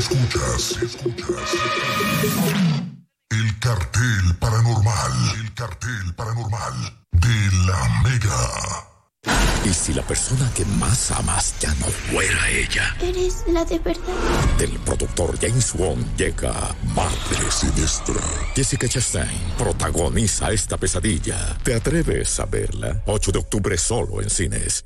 Escuchas El Cartel Paranormal. El Cartel Paranormal de la Mega. ¿Y si la persona que más amas ya no fuera ella? Eres la de verdad. Del productor James Wan llega Madre Siniestra. Jessica Chastain protagoniza esta pesadilla. ¿Te atreves a verla? 8 de octubre solo en cines.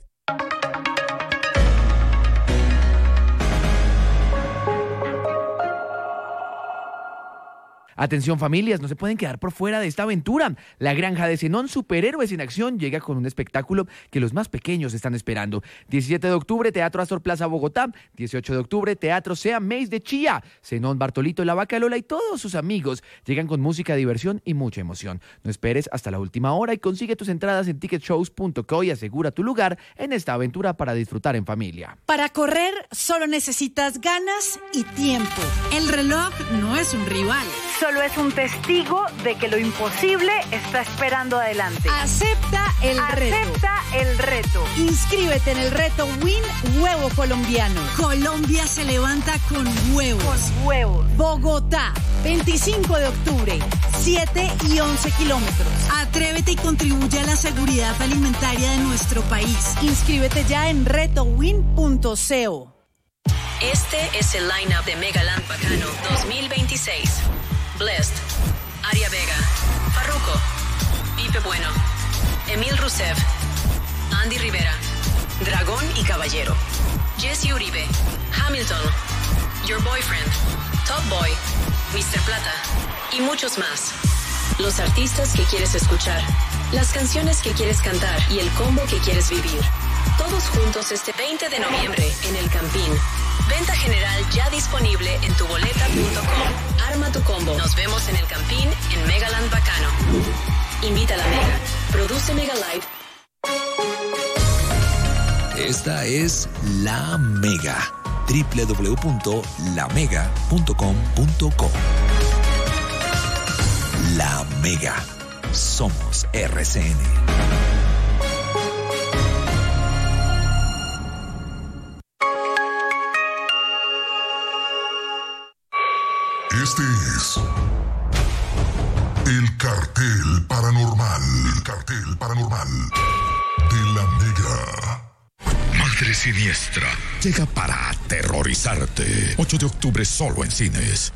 Atención familias, no se pueden quedar por fuera de esta aventura. La granja de Zenón, superhéroes en acción, llega con un espectáculo que los más pequeños están esperando. 17 de octubre, Teatro Astor Plaza Bogotá. 18 de octubre, Teatro Sea Maze de Chía. Zenón, Bartolito, La Vaca Lola y todos sus amigos llegan con música, diversión y mucha emoción. No esperes hasta la última hora y consigue tus entradas en ticketshows.co y asegura tu lugar en esta aventura para disfrutar en familia. Para correr solo necesitas ganas y tiempo. El reloj no es un rival. Solo es un testigo de que lo imposible está esperando adelante. Acepta el reto. Inscríbete en el reto Win Huevo Colombiano. Colombia se levanta con huevos. Bogotá, 25 de octubre, 7 y 11 kilómetros. Atrévete y contribuye a la seguridad alimentaria de nuestro país. Inscríbete ya en retowin.co. Este es el line-up de Megaland Bacano 2026. Blessed, Aria Vega, Farruko, Pipe Bueno, Emil Rusev, Andy Rivera, Dragón y Caballero, Jesse Uribe, Hamilton, Your Boyfriend, Top Boy, Mr. Plata y muchos más. Los artistas que quieres escuchar, las canciones que quieres cantar y el combo que quieres vivir. Todos juntos este 20 de noviembre en El Campín. Venta general ya disponible en tuboleta.com. Arma tu combo. Nos vemos en El Campín en Megaland Bacano. Invita a la Mega. Produce Mega Live. Esta es La Mega. www.lamega.com.co. La Mega. Somos RCN. Este es El Cartel Paranormal. El Cartel Paranormal de la Mega. Madre Siniestra llega para aterrorizarte. 8 de octubre solo en cines.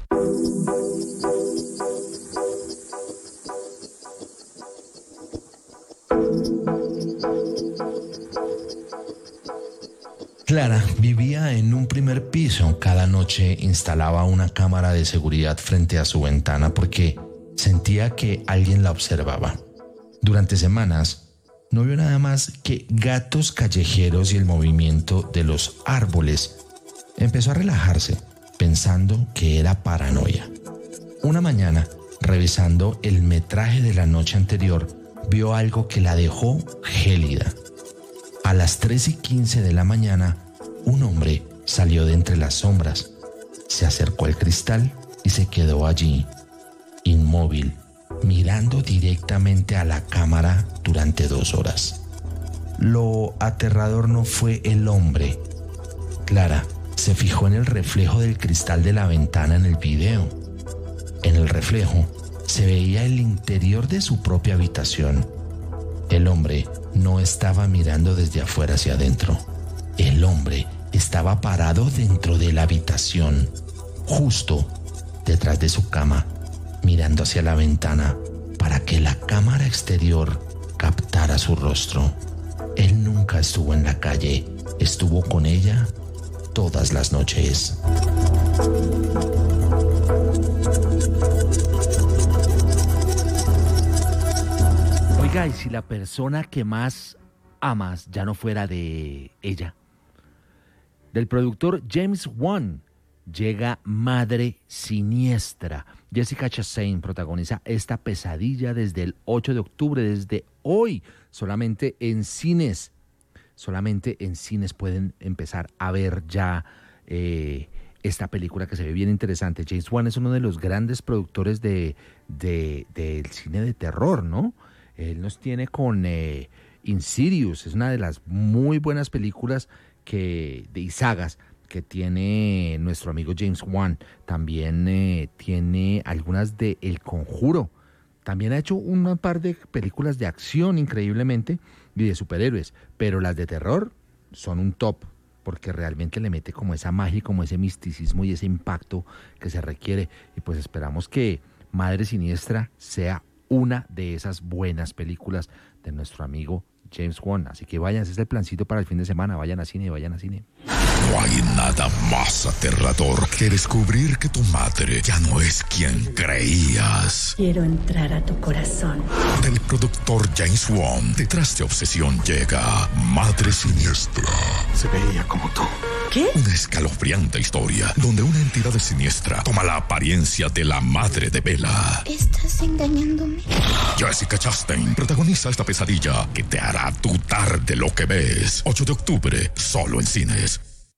Clara vivía en un primer piso. Cada noche instalaba una cámara de seguridad frente a su ventana porque sentía que alguien la observaba. Durante semanas no vio nada más que gatos callejeros y el movimiento de los árboles. Empezó a relajarse, pensando que era paranoia. Una mañana, revisando el metraje de la noche anterior, vio algo que la dejó gélida. A las 3:15 de la mañana, un hombre salió de entre las sombras, se acercó al cristal y se quedó allí, inmóvil, mirando directamente a la cámara durante 2 horas. Lo aterrador no fue el hombre. Clara se fijó en el reflejo del cristal de la ventana en el video. En el reflejo se veía el interior de su propia habitación. El hombre no estaba mirando desde afuera hacia adentro. El hombre estaba parado dentro de la habitación, justo detrás de su cama, mirando hacia la ventana para que la cámara exterior captara su rostro. Él nunca estuvo en la calle, estuvo con ella todas las noches. Oiga, ¿y si la persona que más amas ya no fuera de ella? Del productor James Wan llega Madre Siniestra. Jessica Chastain protagoniza esta pesadilla desde el 8 de octubre, desde hoy, solamente en cines. Solamente en cines pueden empezar a ver ya esta película que se ve bien interesante. James Wan es uno de los grandes productores del cine de terror, ¿no? Él nos tiene con Insidious, es una de las muy buenas películas y sagas que tiene nuestro amigo James Wan. También tiene algunas de El Conjuro. También ha hecho un par de películas de acción increíblemente y de superhéroes, pero las de terror son un top, porque realmente le mete como esa magia, como ese misticismo y ese impacto que se requiere. Y pues esperamos que Madre Siniestra sea una de esas buenas películas de nuestro amigo James Wan. Así que vayan, ese es el plancito para el fin de semana. Vayan a cine, vayan a cine. No hay nada más aterrador que descubrir que tu madre ya no es quien creías. Quiero entrar a tu corazón. Del productor James Wan, detrás de Obsesión llega Madre Siniestra. Se veía como tú. ¿Qué? Una escalofriante historia donde una entidad siniestra toma la apariencia de la madre de Bella. ¿Estás engañándome? Jessica Chastain protagoniza esta pesadilla que te hará dudar de lo que ves. 8 de octubre, solo en cines.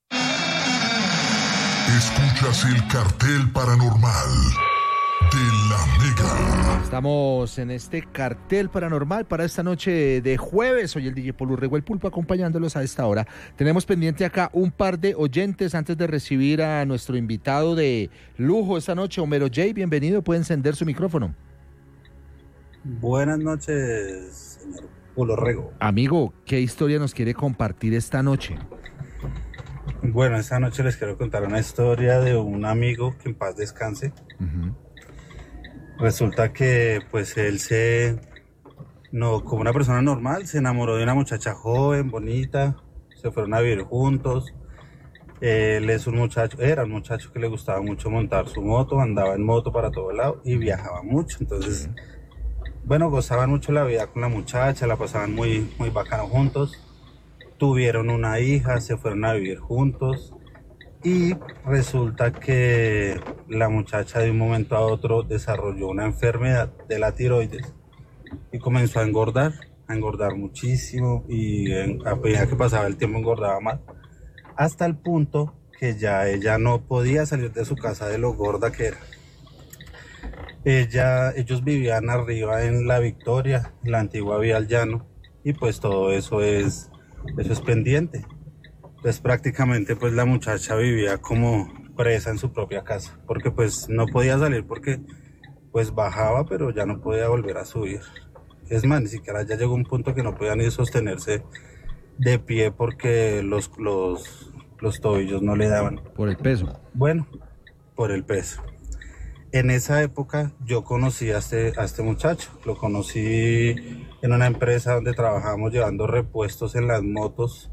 Escuchas el cartel paranormal de la Mega. Estamos en este cartel paranormal para esta noche de jueves. Soy el DJ Paul Urrego, el Pulpo, acompañándolos a esta hora. Tenemos pendiente acá un par de oyentes antes de recibir a nuestro invitado de lujo esta noche, Homero J. Bienvenido, puede encender su micrófono. Buenas noches, señor Paul Urrego. Amigo, ¿qué historia nos quiere compartir esta noche? Bueno, esta noche les quiero contar una historia de un amigo que en paz descanse. Resulta que pues él como una persona normal, se enamoró de una muchacha joven, bonita, se fueron a vivir juntos. Él era un muchacho que le gustaba mucho montar su moto, andaba en moto para todo lado y viajaba mucho. Entonces, bueno, gozaban mucho la vida con la muchacha, la pasaban muy, muy bacano juntos. Tuvieron una hija, se fueron a vivir juntos y resulta que la muchacha de un momento a otro desarrolló una enfermedad de la tiroides y comenzó a engordar muchísimo y a medida que pasaba el tiempo engordaba más, hasta el punto que ya ella no podía salir de su casa de lo gorda que era. Ellos vivían arriba en La Victoria, en la antigua vía al llano, y pues todo eso es pendiente. Entonces prácticamente pues la muchacha vivía como presa en su propia casa, porque pues no podía salir porque pues bajaba, pero ya no podía volver a subir. Es más, ni siquiera ya llegó un punto que no podía ni sostenerse de pie porque los tobillos no le daban. Por el peso. Bueno, por el peso. En esa época yo conocí a este muchacho, lo conocí en una empresa donde trabajábamos llevando repuestos en las motos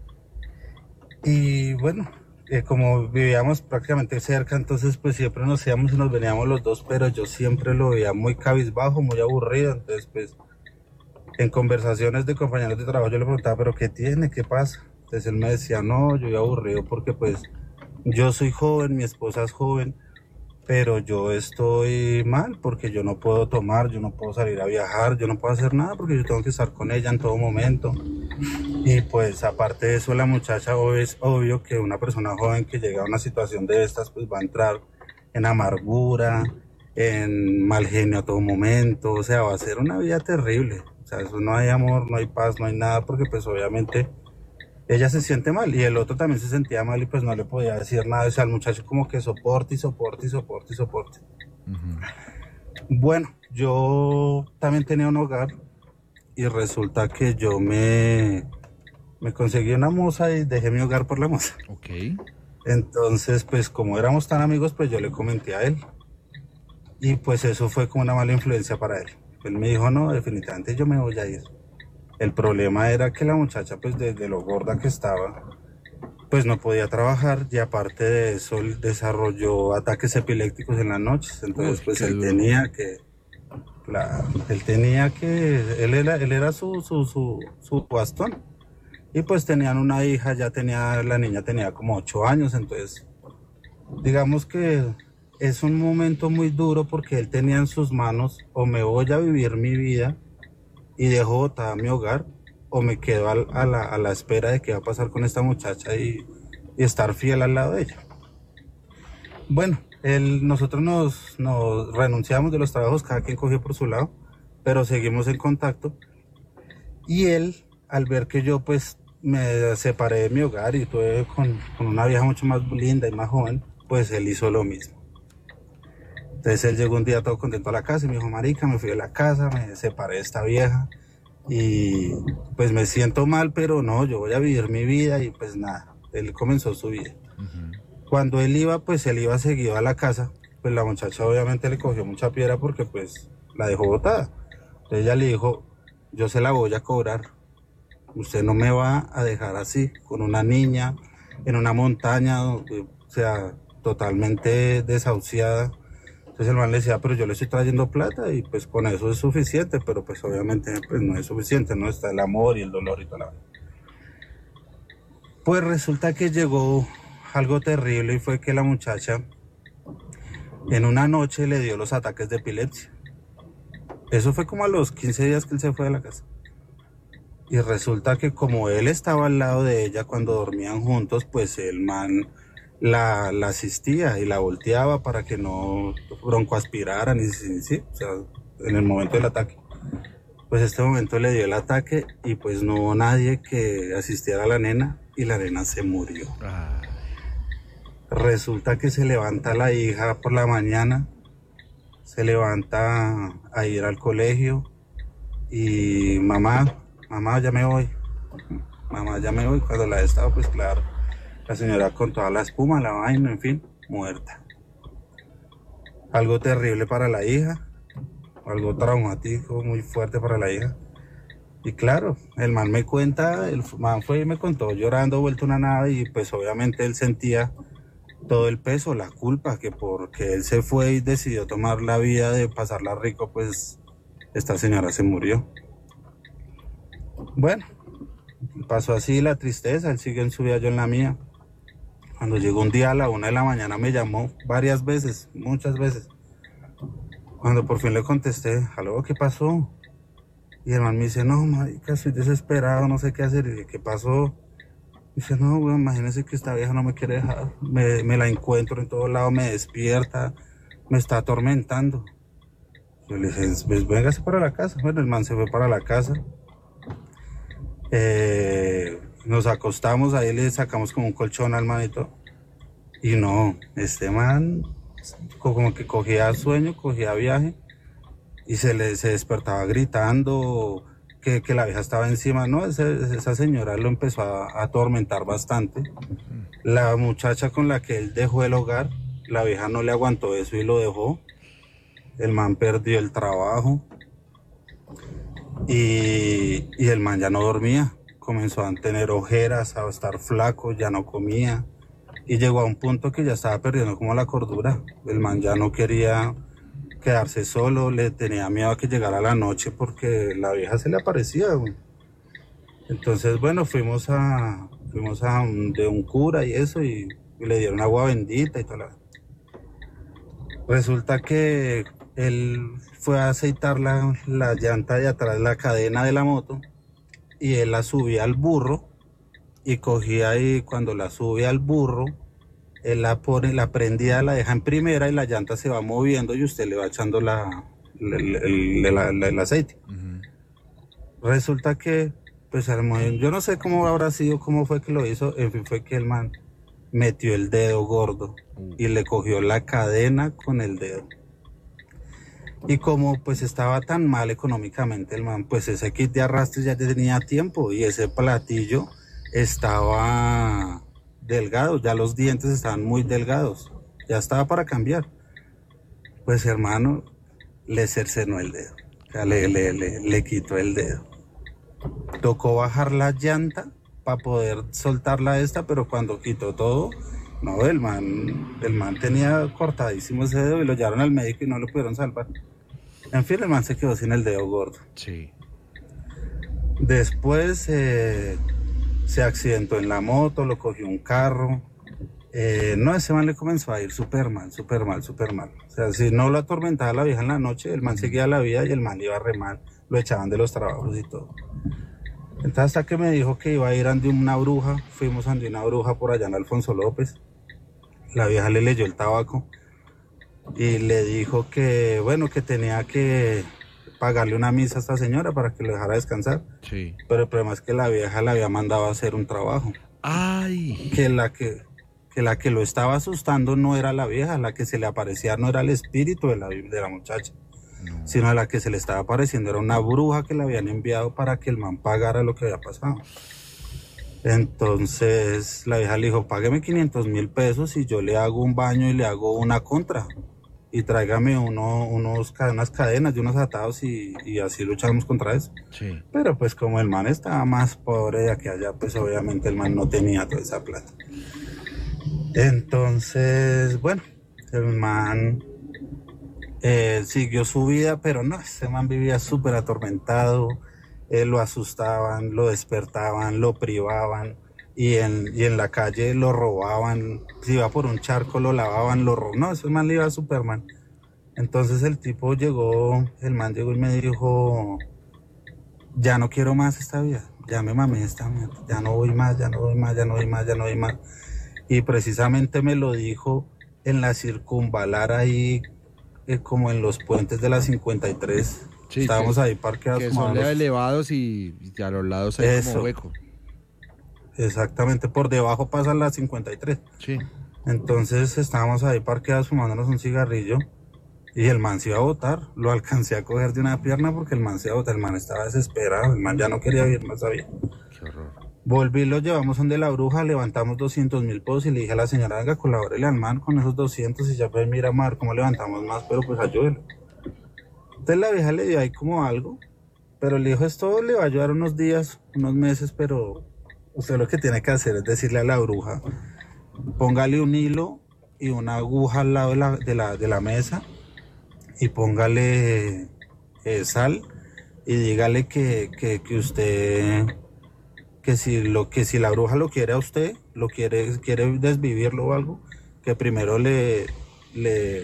y bueno, como vivíamos prácticamente cerca, entonces pues siempre nos íbamos y nos veníamos los dos, pero yo siempre lo veía muy cabizbajo, muy aburrido. Entonces pues en conversaciones de compañeros de trabajo yo le preguntaba, ¿pero qué tiene? ¿Qué pasa? Entonces él me decía, no, yo voy aburrido porque pues yo soy joven, mi esposa es joven, pero yo estoy mal porque yo no puedo tomar, yo no puedo salir a viajar, yo no puedo hacer nada porque yo tengo que estar con ella en todo momento. Y pues aparte de eso, la muchacha es obvio que una persona joven que llega a una situación de estas pues va a entrar en amargura, en mal genio a todo momento, o sea, va a ser una vida terrible. O sea, eso no hay amor, no hay paz, no hay nada, porque pues obviamente ella se siente mal y el otro también se sentía mal y pues no le podía decir nada. O sea, el muchacho como que soporte. Bueno, yo también tenía un hogar y resulta que yo me conseguí una moza y dejé mi hogar por la moza. Ok. Entonces, pues como éramos tan amigos, pues yo le comenté a él y pues eso fue como una mala influencia para él. Él me dijo, no, definitivamente yo me voy a ir. El problema era que la muchacha, pues desde lo gorda que estaba, pues no podía trabajar y aparte de eso desarrolló ataques epilépticos en las noches. Entonces pues él era su bastón. Y pues tenían una hija, la niña tenía como 8 años, entonces digamos que es un momento muy duro porque él tenía en sus manos o me voy a vivir mi vida y dejo botada mi hogar o me quedo a la espera de qué va a pasar con esta muchacha y estar fiel al lado de ella. Bueno, nosotros nos renunciamos de los trabajos, cada quien cogió por su lado, pero seguimos en contacto y él, al ver que yo pues me separé de mi hogar y tuve con una vieja mucho más linda y más joven, pues él hizo lo mismo. Entonces él llegó un día todo contento a la casa y me dijo, marica, me fui de la casa, me separé de esta vieja y pues me siento mal, pero no, yo voy a vivir mi vida y pues nada, él comenzó su vida. Cuando él iba, pues él iba seguido a la casa, pues la muchacha obviamente le cogió mucha piedra porque pues la dejó botada. Entonces ella le dijo, yo se la voy a cobrar, usted no me va a dejar así, con una niña en una montaña, o sea, totalmente desahuciada. Entonces el man le decía, pero yo le estoy trayendo plata y pues con eso es suficiente, pero pues obviamente pues no es suficiente, no está el amor y el dolor y toda la vida. Pues resulta que llegó algo terrible y fue que la muchacha en una noche le dio los ataques de epilepsia. Eso fue como a los 15 días que él se fue de la casa. Y resulta que como él estaba al lado de ella cuando dormían juntos, pues el man la asistía y la volteaba para que no broncoaspirara ni sí, o sea, en el momento del ataque. Pues este momento le dio el ataque y pues no hubo nadie que asistiera a la nena y la nena se murió. Resulta que se levanta la hija por la mañana, se levanta a ir al colegio y mamá, ya me voy. Cuando la estaba, pues claro, la señora con toda la espuma, la vaina, en fin, muerta. Algo terrible para la hija, algo traumático, muy fuerte para la hija. Y claro, el man me cuenta, el man fue y me contó llorando, vuelto una nada, y pues obviamente él sentía todo el peso, la culpa, que porque él se fue y decidió tomar la vida de pasarla rico, pues esta señora se murió. Bueno, pasó así la tristeza, él sigue en su vida, yo en la mía. Cuando llegó un día a la 1 de la mañana me llamó varias veces, muchas veces. Cuando por fin le contesté, aló, ¿qué pasó? Y el man me dice, no, marica, estoy desesperado, no sé qué hacer. Y dije, ¿qué pasó? Dice, no, güey, imagínese que esta vieja no me quiere dejar. Me la encuentro en todos lados, me despierta, me está atormentando. Yo le dije, pues véngase para la casa. Bueno, el man se fue para la casa. Nos acostamos, ahí le sacamos como un colchón al manito. Y no, este man como que cogía sueño, cogía viaje y se despertaba gritando que la vieja estaba encima. No, esa señora lo empezó a atormentar bastante. La muchacha con la que él dejó el hogar, la vieja no le aguantó eso y lo dejó. El man perdió el trabajo y el man ya no dormía. Comenzó a tener ojeras, a estar flaco, ya no comía. Y llegó a un punto que ya estaba perdiendo como la cordura. El man ya no quería quedarse solo, le tenía miedo a que llegara la noche porque la vieja se le aparecía, güey. Entonces, bueno, fuimos a de un cura y eso, y le dieron agua bendita y todo. Resulta que él fue a aceitar la llanta de atrás, la cadena de la moto, y él la subía al burro y cogía y cuando la sube al burro, él la prendida, la deja en primera y la llanta se va moviendo y usted le va echando el aceite. Resulta que, pues yo no sé cómo habrá sido, cómo fue que lo hizo, en fin, fue que el man metió el dedo gordo y le cogió la cadena con el dedo. Y como pues estaba tan mal económicamente el man, pues ese kit de arrastre ya tenía tiempo y ese platillo estaba delgado, ya los dientes estaban muy delgados, ya estaba para cambiar. Pues hermano, le cercenó el dedo, o sea, le quitó el dedo. Tocó bajar la llanta para poder soltarla pero cuando quitó todo, no, el man tenía cortadísimo ese dedo y lo llevaron al médico y no lo pudieron salvar. En fin, el man se quedó sin el dedo gordo. Sí. Después se accidentó en la moto, lo cogió un carro. No, ese man le comenzó a ir súper mal. O sea, si no lo atormentaba la vieja en la noche, el man seguía la vida y el man iba re mal. Lo echaban de los trabajos y todo. Entonces hasta que me dijo que iba a ir ante una bruja, fuimos ante una bruja por allá en Alfonso López. La vieja le leyó el tabaco y le dijo que, bueno, que tenía que pagarle una misa a esta señora para que lo dejara descansar. Sí. Pero el problema es que la vieja le había mandado a hacer un trabajo. ¡Ay! Que la que lo estaba asustando no era la vieja, la que se le aparecía no era el espíritu de la muchacha, sino a la que se le estaba apareciendo era una bruja que le habían enviado para que el man pagara lo que había pasado. Entonces la vieja le dijo, págueme 500,000 pesos y yo le hago un baño y le hago una contra. Y tráigame unas cadenas y unos atados y así luchamos contra eso. Sí. Pero pues como el man estaba más pobre de aquí allá, pues obviamente el man no tenía toda esa plata. Entonces, bueno, el man siguió su vida, pero no, ese man vivía súper atormentado, lo asustaban, lo despertaban, lo privaban y en la calle lo robaban, si iba por un charco lo lavaban, no, ese man le iba a Superman. Entonces el man llegó y me dijo, ya no quiero más esta vida, ya me mamé esta mierda, ya no voy más. Y precisamente me lo dijo en la circunvalar ahí, como en los puentes de la 53. Sí, estábamos ahí parqueados. Que son elevados y a los lados hay como hueco. Exactamente, por debajo pasa la 53. Sí. Entonces estábamos ahí parqueados fumándonos un cigarrillo y el man se iba a botar. Lo alcancé a coger de una pierna porque el man se iba a botar. El man estaba desesperado, el man ya no quería vivir más vida. Qué horror. Volví, lo llevamos donde la bruja, levantamos 200,000 pesos y le dije a la señora, venga, colabórele al man con esos 200 y ya pues mira, mar, cómo levantamos más, pero pues ayúdenle. Entonces la vieja le dio ahí como algo, pero le dijo, esto le va a ayudar unos días, unos meses, pero usted lo que tiene que hacer es decirle a la bruja, póngale un hilo y una aguja al lado de la mesa y póngale sal y dígale que usted... que si la bruja lo quiere a usted, quiere desvivirlo o algo, que primero le